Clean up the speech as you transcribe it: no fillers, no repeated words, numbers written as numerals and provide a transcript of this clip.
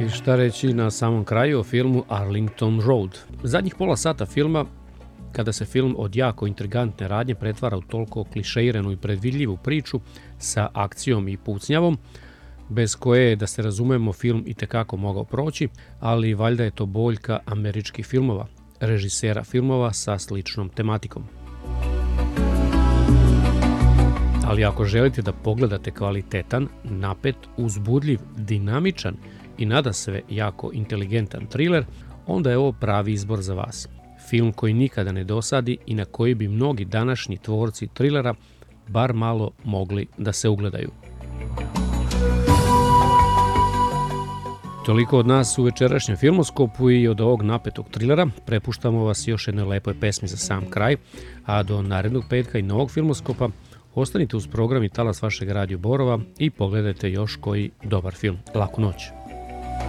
I šta reći na samom kraju o filmu Arlington Road. Zadnjih pola sata filma, kada se film od jako intrigantne radnje pretvara u toliko klišeiranu i predvidljivu priču sa akcijom i pucnjavom, bez koje je, da se razumemo, film itekako mogao proći, ali valjda je to boljka američkih filmova, režisera filmova sa sličnom tematikom. Ali ako želite da pogledate kvalitetan, napet, uzbudljiv, dinamičan i nadasve jako inteligentan triler, onda je ovo pravi izbor za vas. Film koji nikada ne dosadi i na koji bi mnogi današnji tvorci trilera bar malo mogli da se ugledaju. Toliko od nas u večerašnjem filmoskopu i od ovog napetog trilera. Prepuštamo vas još jednoj lepoj pesmi za sam kraj, a do narednog petka i novog filmoskopa ostanite uz program i talas vašeg Radio Borova i pogledajte još koji dobar film. Laku noć!